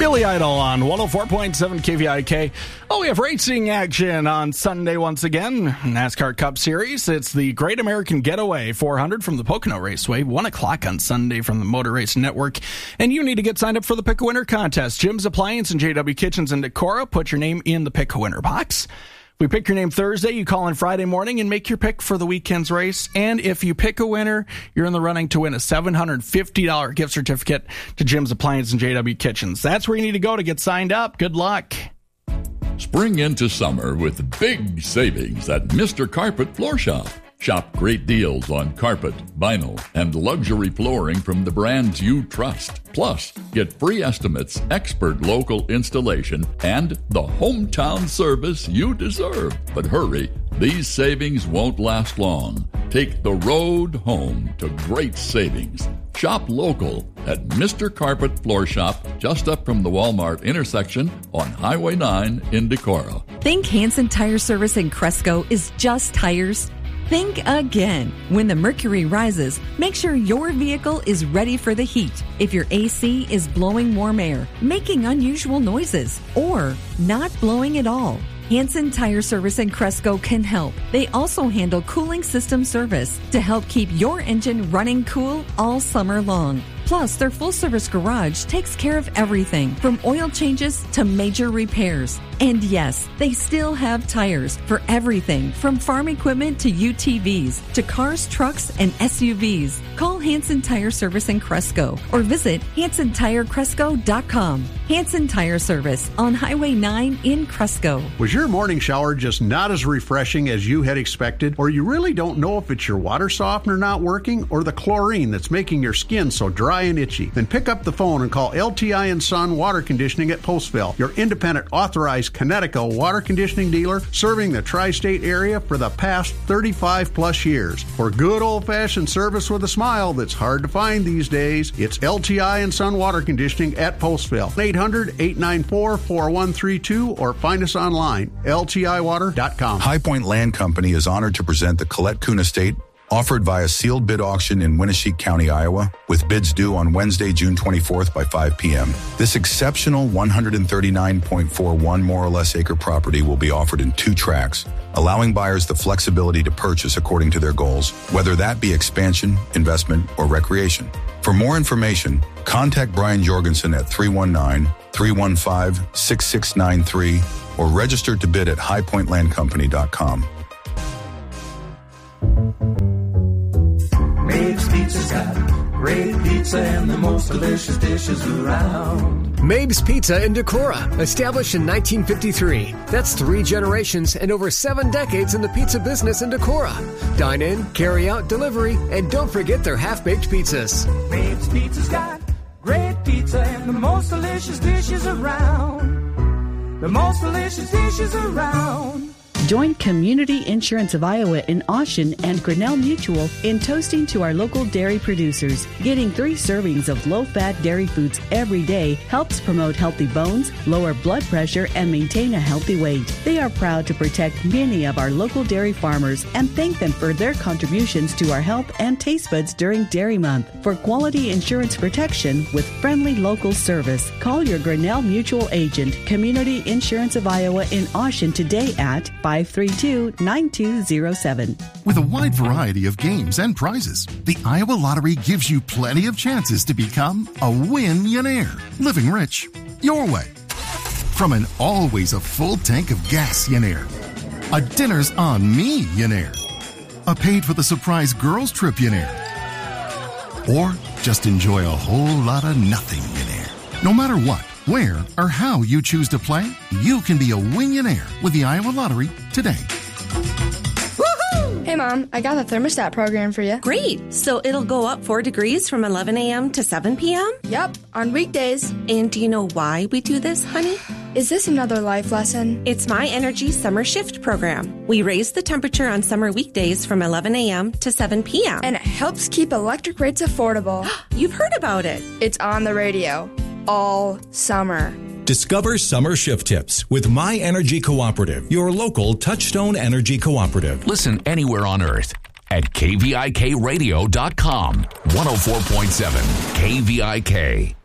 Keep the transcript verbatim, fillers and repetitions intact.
Billy Idol on one oh four point seven K V I K. Oh, we have racing action on Sunday once again. NASCAR Cup Series. It's the Great American Getaway four hundred from the Pocono Raceway. one o'clock on Sunday from the Motor Race Network. And you need to get signed up for the Pick a Winner contest. Jim's Appliance and J W Kitchens in Decorah. Put your name in the Pick a Winner box. We pick your name Thursday, you call in Friday morning and make your pick for the weekend's race. And if you pick a winner, you're in the running to win a seven hundred fifty dollars gift certificate to Jim's Appliance and J W Kitchens. That's where you need to go to get signed up. Good luck. Spring into summer with big savings at Mister Carpet Floor Shop. Shop great deals on carpet, vinyl, and luxury flooring from the brands you trust. Plus, get free estimates, expert local installation, and the hometown service you deserve. But hurry, these savings won't last long. Take the road home to great savings. Shop local at Mister Carpet Floor Shop, just up from the Walmart intersection on Highway nine in Decorah. Think Hansen Tire Service in Cresco is just tires? Think again. When the mercury rises, make sure your vehicle is ready for the heat. If your A C is blowing warm air, making unusual noises, or not blowing at all, Hansen Tire Service in Cresco can help. They also handle cooling system service to help keep your engine running cool all summer long. Plus, their full-service garage takes care of everything from oil changes to major repairs. And yes, they still have tires for everything from farm equipment to U T Vs to cars, trucks, and S U Vs. Call Hansen Tire Service in Cresco or visit Hansen Tire Cresco dot com. Hansen Tire Service on Highway nine in Cresco. Was your morning shower just not as refreshing as you had expected? Or you really don't know if it's your water softener not working or the chlorine that's making your skin so dry and itchy? Then pick up the phone and call L T I and Son Water Conditioning at Postville, your independent authorized Connecticut water conditioning dealer serving the tri-state area for the past thirty-five plus years. For good old-fashioned service with a smile that's hard to find these days, it's L T I and Son Water Conditioning at Postville. eight hundred, eight nine four, four one three two or find us online, L T I water dot com. High Point Land Company is honored to present the Colette Kuhn Estate, offered via sealed bid auction in Winneshiek County, Iowa, with bids due on Wednesday, June twenty-fourth by five p.m. This exceptional one hundred thirty-nine point four one more or less acre property will be offered in two tracts, allowing buyers the flexibility to purchase according to their goals, whether that be expansion, investment, or recreation. For more information, contact Brian Jorgensen at three one nine, three one five, six six nine three or register to bid at high point land company dot com. Maeve's Pizza's got great pizza and the most delicious dishes around. Maeve's Pizza in Decorah, established in nineteen fifty-three. That's three generations and over seven decades in the pizza business in Decorah. Dine in, carry out, delivery, and don't forget their half-baked pizzas. Maeve's Pizza's got great pizza and the most delicious dishes around. The most delicious dishes around. Join Community Insurance of Iowa in Austin and Grinnell Mutual in toasting to our local dairy producers. Getting three servings of low-fat dairy foods every day helps promote healthy bones, lower blood pressure, and maintain a healthy weight. They are proud to protect many of our local dairy farmers and thank them for their contributions to our health and taste buds during Dairy Month. For quality insurance protection with friendly local service, call your Grinnell Mutual agent, Community Insurance of Iowa in Austin today at five three two, nine two zero seven. With a wide variety of games and prizes, the Iowa Lottery gives you plenty of chances to become a win-yonaire, living rich your way. From an always a full tank of gas-yonaire, a dinner's on me-yonaire, a paid for the surprise girls trip-yonaire, or just enjoy a whole lot of nothing-yonaire. No matter what, where, or how you choose to play, you can be a win-yonaire with the Iowa Lottery today. Hey, Mom, I got the thermostat program for you. Great. So it'll go up four degrees from eleven a.m. to seven p.m.? Yep, on weekdays. And do you know why we do this, honey? Is this another life lesson? It's My Energy Summer Shift program. We raise the temperature on summer weekdays from eleven a.m. to seven p.m. And it helps keep electric rates affordable. You've heard about it. It's on the radio all summer. Discover summer shift tips with My Energy Cooperative, your local Touchstone Energy Cooperative. Listen anywhere on Earth at K V I K radio dot com. one oh four point seven K V I K.